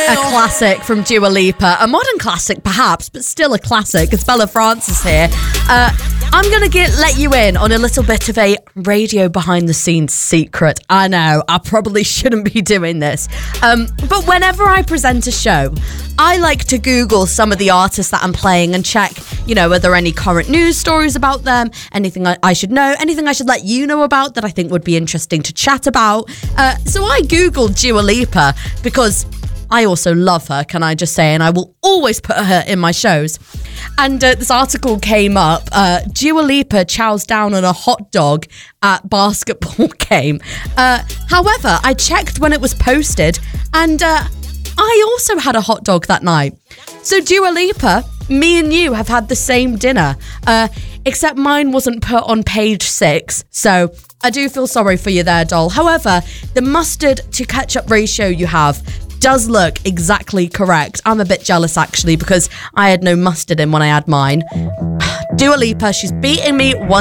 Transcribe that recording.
A classic from Dua Lipa. A modern classic, perhaps, but still a classic. It's Bella Francis here. I'm going to let you in on a little bit of a radio behind-the-scenes secret. I know, I probably shouldn't be doing this. But whenever I present a show, I like to Google some of the artists that I'm playing and check, are there any current news stories about them, anything I should know, anything I should let you know about that I think would be interesting to chat about. So I Googled Dua Lipa because I also love her, can I just say, and I will always put her in my shows. And this article came up, Dua Lipa chows down on a hot dog at basketball game. However, I checked when it was posted, and I also had a hot dog that night. So Dua Lipa, me and you have had the same dinner, except mine wasn't put on page 6, so I do feel sorry for you there, doll. However, the mustard to ketchup ratio you have does look exactly correct. I'm a bit jealous, actually, because I had no mustard in when I had mine. Dua Lipa, she's beating me 1